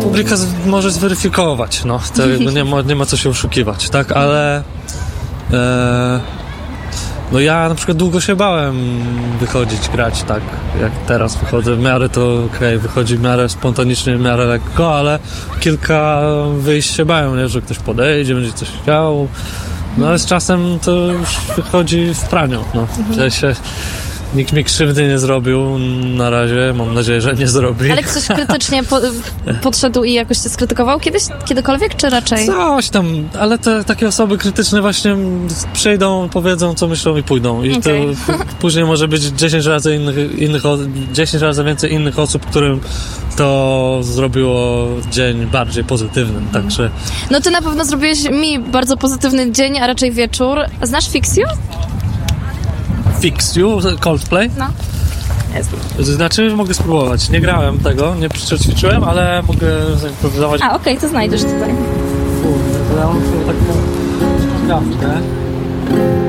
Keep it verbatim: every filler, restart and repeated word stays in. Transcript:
publika z- może zweryfikować, no. To jakby nie ma, nie ma co się oszukiwać, tak? Ale e, no ja na przykład długo się bałem wychodzić, grać tak, jak teraz wychodzę. W miarę to okej, okay, wychodzi w miarę spontanicznie, w miarę lekko, ale kilka wyjść się bałem, nie? Że ktoś podejdzie, będzie coś chciał. No ale z czasem to już wychodzi w praniu, no. W sensie nikt mi krzywdy nie zrobił na razie, mam nadzieję, że nie zrobi. Ale ktoś krytycznie po, podszedł i jakoś cię skrytykował kiedyś, kiedykolwiek, czy raczej? Coś tam, ale te takie osoby krytyczne właśnie przyjdą, powiedzą, co myślą i pójdą. I Okay. to później może być dziesięć razy innych, innych, dziesięć razy więcej innych osób, którym to zrobiło dzień bardziej pozytywnym, także... No ty na pewno zrobiłeś mi bardzo pozytywny dzień, a raczej wieczór. Znasz Fix You? Fix You, Coldplay? No. Jest. Znaczy, mogę spróbować. Nie grałem tego, nie przećwiczyłem, ale mogę zaimprowizować. A, okej, okay, to znajdziesz tutaj. Kurde, to ja mam taką ściągawkę.